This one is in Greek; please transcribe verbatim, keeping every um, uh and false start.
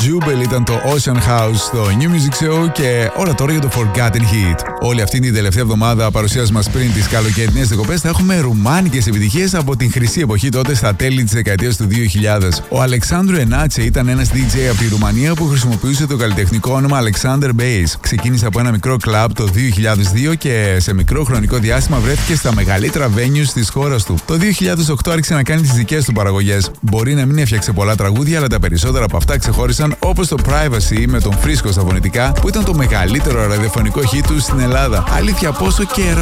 Jubel ήταν το Ocean House στο New Music Show και ώρα τώρα για το Forgotten Hit. Όλη αυτή την τελευταία εβδομάδα παρουσίας μας πριν τις καλοκαιρινές διακοπές θα έχουμε ρουμάνικες επιτυχίες από την χρυσή εποχή τότε στα τέλη της δεκαετίας του δύο χιλιάδες. Ο Αλεξάνδρου Ενάτσε ήταν ένας ντι τζέι από τη Ρουμανία που χρησιμοποιούσε το καλλιτεχνικό όνομα Alexander Bass. Ξεκίνησε από ένα μικρό κλαμπ το δύο χιλιάδες δύο και σε μικρό χρονικό διάστημα βρέθηκε στα μεγαλύτερα venues της χώρας του. Το δύο χιλιάδες οκτώ άρχισε να κάνει τις δικές του παραγωγές. Μπορεί να μην έφτιαξε πολλά τραγούδια, αλλά τα περισσότερα από αυτά ξεχώρισαν, όπως το Privacy με τον Φρίσκο στα φωνητικά, που ήταν το μεγαλύτερο ραδιοφωνικό hit του στην Ελλάδα. Αλήθεια, πόσο καιρό